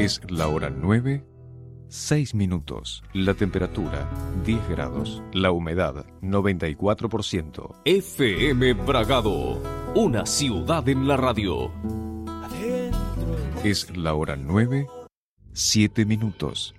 Es la hora 9, 6 minutos. La temperatura 10 grados. La humedad 94%. FM Bragado, una ciudad en la radio. Es la hora 9, 7 minutos.